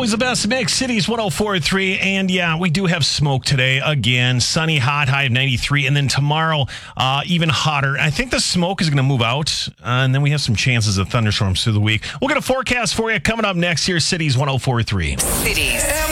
always the best mix. Cities 104.3. And yeah, we do have smoke today. Again, sunny, hot, high of 93. And then tomorrow, even hotter. I think the smoke is going to move out. And then we have some chances of thunderstorms through the week. We'll get a forecast for you coming up next here. Cities 104.3. Cities.